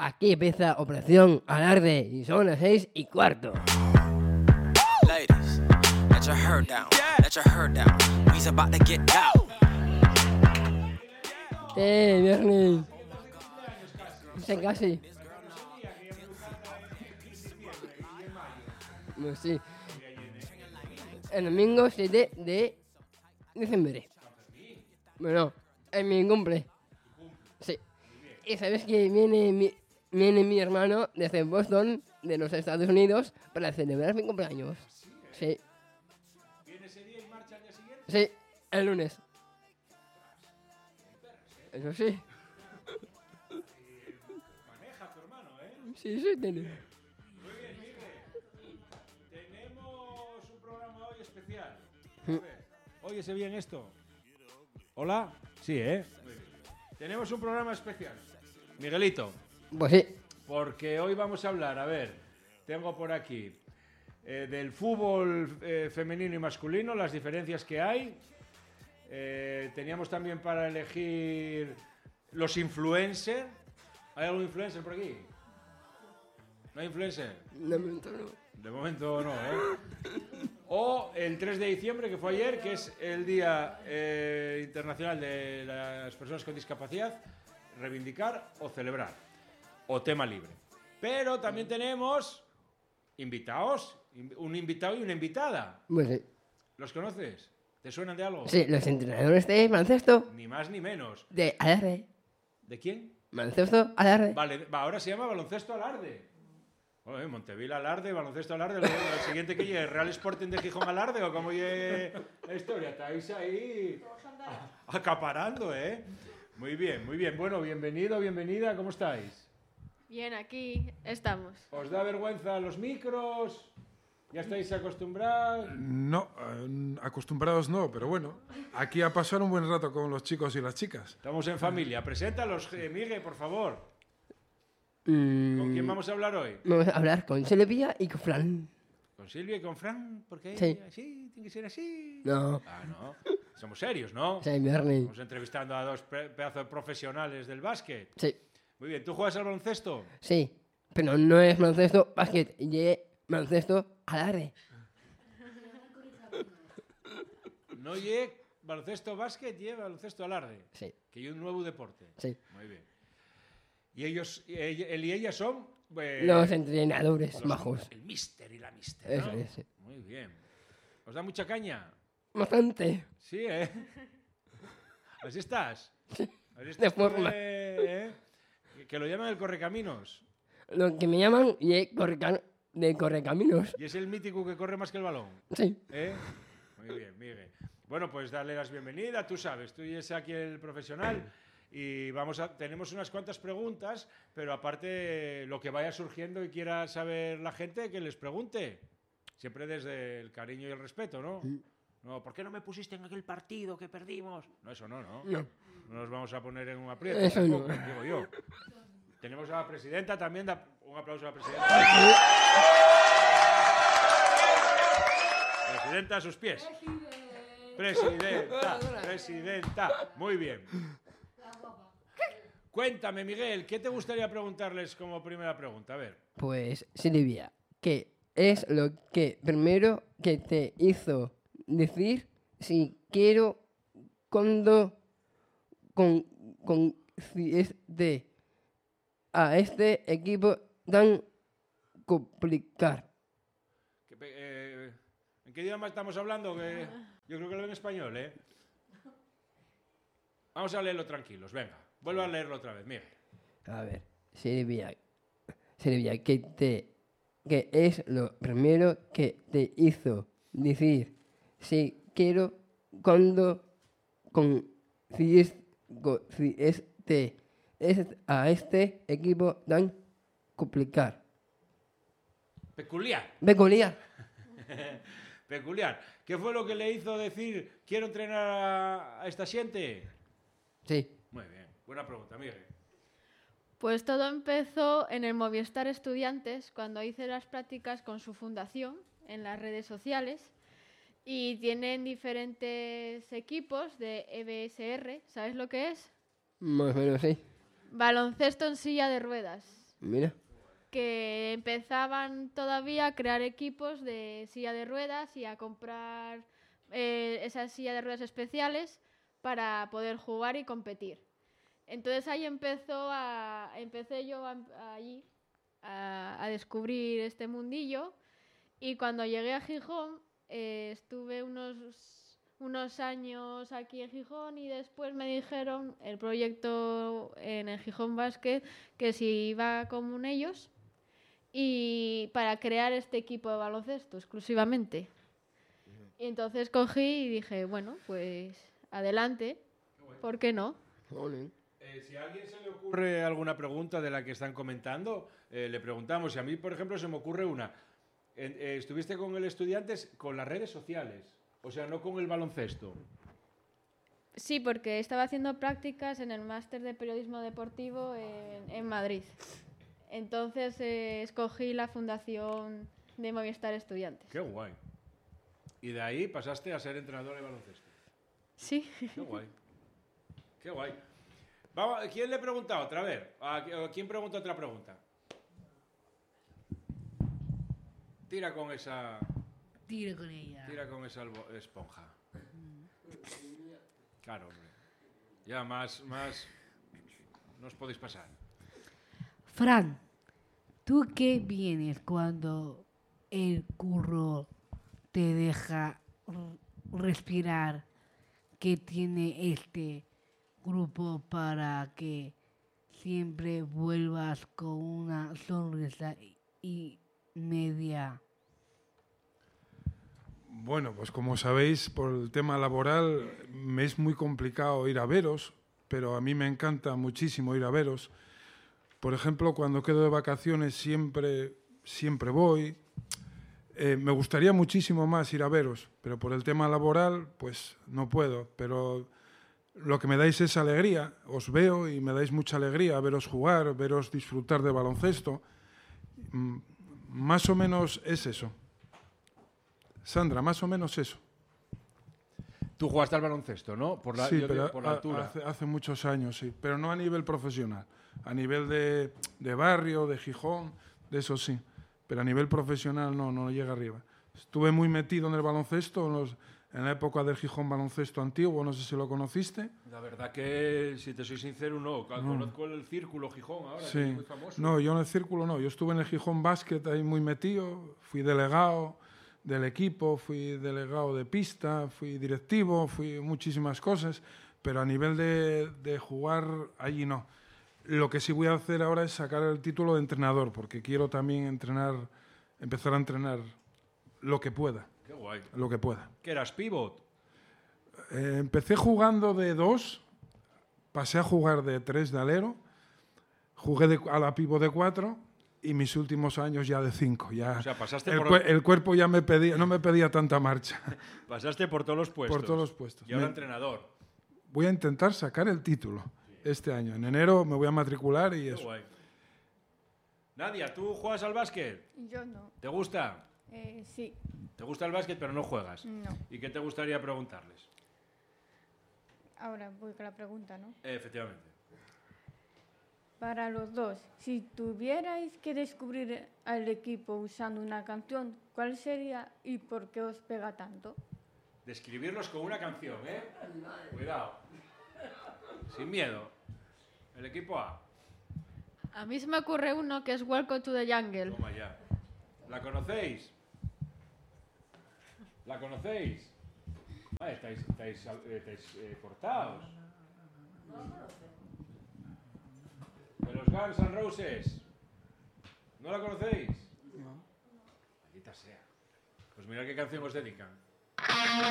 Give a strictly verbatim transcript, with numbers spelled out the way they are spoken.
Aquí empieza Operación Alarde y son las seis y cuarto. Ladies, let your hair down, let your hair down. We's about to get down. ¡Eh, viernes! Sí, casi. Pues sí. El domingo siete de diciembre. Bueno, es mi cumple. Sí. Y sabes que viene mi, viene mi hermano desde Boston, de los Estados Unidos, para celebrar mi cumpleaños. Sí. ¿Viene ese día y marcha al día siguiente? Sí, el lunes. Eso sí. Maneja tu hermano, ¿eh? Sí, sí, tiene. Muy bien, Miguel. Tenemos un programa hoy especial. A ver, ¿óyese bien esto? ¿Hola? Sí, ¿eh? Muy bien. Tenemos un programa especial. Miguelito, Pues sí. porque hoy vamos a hablar, a ver, tengo por aquí, eh, del fútbol eh, femenino y masculino, las diferencias que hay. Eh, teníamos también para elegir los influencers. ¿Hay algún influencer por aquí? ¿No hay influencer? De momento no. De momento no, ¿eh? O el tres de diciembre, que fue ayer, que es el Día eh, Internacional de las Personas con Discapacidad, reivindicar o celebrar, o tema libre. Pero también tenemos invitados, un invitado y una invitada. Pues sí. ¿Los conoces? ¿Te suenan de algo? Sí, los entrenadores de baloncesto Ni más ni menos. de Alarde. ¿De quién? Baloncesto Alarde. Vale, va, ahora se llama Baloncesto Alarde. Oye, Montevil Alarde, Baloncesto Alarde, luego el siguiente que llegue, Real Sporting de Gijón Alarde, o como llegue la historia, estáis ahí acaparando, ¿eh? Muy bien, muy bien. Bueno, bienvenido, bienvenida, ¿cómo estáis? Bien, aquí estamos. ¿Os da vergüenza los micros? ¿Ya estáis acostumbrados? No, eh, acostumbrados no, pero bueno, aquí a pasar un buen rato con los chicos y las chicas. Estamos en familia. Preséntalos, eh, Miguel, por favor. Mm, ¿Con quién vamos a hablar hoy? Vamos a hablar con Silvia y con Fran. ¿Con Silvia y con Fran? Porque Sí. así, tiene que ser así. No. Ah, no. Somos serios, ¿no? Sí, viernes. Estamos entrevistando a dos pe- pedazos de profesionales del básquet. Sí. Muy bien, ¿tú juegas al baloncesto? Sí. Pero no es baloncesto básquet. Y es baloncesto Alarde. No lle baloncesto básquet, lle baloncesto alarde. Sí. Que hay un nuevo deporte. Sí. Muy bien. Y ellos, y ella- él y ella son... eh, Los entrenadores los- majos. El mister y la mister, Eso ¿no? es, sí. Muy bien. ¿Os da mucha caña? Bastante. Sí, ¿eh? ¿Así estás? ¿Así De estás tú, forma. eh, eh? Que lo llaman el correcaminos. Lo que me llaman y es correca- de correcaminos. Y es el mítico que corre más que el balón. Sí. ¿Eh? Muy bien, Miguel. Bueno, pues darle las bienvenidas, tú sabes, tú eres aquí el profesional y vamos a, tenemos unas cuantas preguntas, pero aparte lo que vaya surgiendo y quiera saber la gente, que les pregunte. Siempre desde el cariño y el respeto, ¿no? No, ¿por qué no me pusiste en aquel partido que perdimos? No, eso no, ¿no? No. No nos vamos a poner en un aprieto, Eso no. tampoco, digo yo. Tenemos a la presidenta también, da un aplauso a la presidenta. Presidenta a sus pies. Presidenta, presidenta. Muy bien. Cuéntame, Miguel, ¿qué te gustaría preguntarles como primera pregunta? A ver. Pues, Silvia, ¿qué es lo que primero que te hizo decir si quiero cuando con, con si este a este equipo tan complicado? ¿Qué pe- eh, ¿En qué idioma estamos hablando? Que yo creo que lo ven en español, ¿eh? Vamos a leerlo tranquilos, venga. Vuelvo a leerlo otra vez, Miguel. A ver, Silvia, Silvia, ¿qué te qué es lo primero que te hizo decir si quiero cuando con si es co- si este es a este equipo tan complicado? Peculiar. Peculiar. Peculiar. ¿Qué fue lo que le hizo decir quiero entrenar a, a esta gente? Sí. Muy bien. Buena pregunta, Miguel. Pues todo empezó en el Movistar Estudiantes, cuando hice las prácticas con su fundación en las redes sociales. Y tienen diferentes equipos de E B S R. ¿Sabes lo que es? Más o menos sí. Baloncesto en silla de ruedas. Mira. Que empezaban todavía a crear equipos de silla de ruedas y a comprar eh, esas sillas de ruedas especiales para poder jugar y competir. Entonces ahí empezó a, empecé yo a, a, allí a, a descubrir este mundillo, y cuando llegué a Gijón eh, estuve unos, unos años aquí en Gijón, y después me dijeron el proyecto en el Gijón Basket que si iba con ellos y para crear este equipo de baloncesto exclusivamente. Y entonces cogí y dije, bueno, pues adelante, ¿por qué no? Eh, si a alguien se le ocurre alguna pregunta de la que están comentando, eh, le preguntamos. Y a mí, por ejemplo, se me ocurre una. Eh, eh, ¿Estuviste con el Estudiantes con las redes sociales? O sea, no con el baloncesto. Sí, porque estaba haciendo prácticas en el máster de periodismo deportivo en, en Madrid. Entonces eh, escogí la fundación de Movistar Estudiantes. Qué guay. Y de ahí pasaste a ser entrenador de baloncesto. Sí. Qué guay. Qué guay. Vamos, ¿quién le pregunta otra? A ver, ¿a quién pregunta otra pregunta? Tira con esa... Tira con ella. Tira con esa esponja. Claro, hombre. Ya, más, más... No os podéis pasar. Fran, ¿tú qué vienes cuando el curro te deja respirar, que tiene este grupo para que siempre vuelvas con una sonrisa y media? Bueno, pues como sabéis, por el tema laboral me es muy complicado ir a veros, pero a mí me encanta muchísimo ir a veros. Por ejemplo, cuando quedo de vacaciones siempre, siempre voy. Eh, me gustaría muchísimo más ir a veros, pero por el tema laboral pues no puedo. Pero lo que me dais es alegría. Os veo y me dais mucha alegría veros jugar, veros disfrutar de baloncesto. Mm, más o menos es eso. Sandra, más o menos eso. Tú jugaste al baloncesto, ¿no? Por la, sí, yo pero digo, por la altura. Hace, hace muchos años, sí. Pero no a nivel profesional. A nivel de, de barrio, de Gijón, de eso sí. Pero a nivel profesional no, no llega arriba. Estuve muy metido en el baloncesto en, los, en la época del Gijón baloncesto antiguo, no sé si lo conociste. La verdad que, si te soy sincero, no. Conozco el Círculo Gijón ahora, sí. que es muy famoso. No, yo en el Círculo no. Yo estuve en el Gijón Basket ahí muy metido. Fui delegado del equipo, fui delegado de pista, fui directivo, fui muchísimas cosas. Pero a nivel de, de jugar, allí no. Lo que sí voy a hacer ahora es sacar el título de entrenador, porque quiero también entrenar, empezar a entrenar lo que pueda. Qué guay. Lo que pueda. ¿Qué eras, pivot? Eh, empecé jugando de dos, pasé a jugar de tres de alero, jugué de, a la pivot de cuatro y mis últimos años ya de cinco. Ya O sea, pasaste el, por... cu- el cuerpo ya me pedía, no me pedía tanta marcha. Pasaste por todos los puestos. Por todos los puestos. Y ahora Me- entrenador. Voy a intentar sacar el título este año. En enero me voy a matricular y Qué eso. guay. Nadia, ¿tú juegas al básquet? Yo no. ¿Te gusta? Eh, sí, ¿Te gusta el básquet pero no juegas? no. ¿Y qué te gustaría preguntarles? Ahora voy con la pregunta, ¿no? Eh, efectivamente. Para los dos, si tuvierais que descubrir al equipo usando una canción, ¿cuál sería y por qué os pega tanto? Describirlos con una canción, ¿eh? Cuidado. Sin miedo. El equipo A. A mí se me ocurre uno que es Welcome to the Jungle. Toma ya. ¿La conocéis? ¿La conocéis? Ah, estáis, estáis, eh, estáis eh, cortados. De los Guns N' Roses. ¿No la conocéis? No. Maldita sea. Pues mirad qué canción os dedican.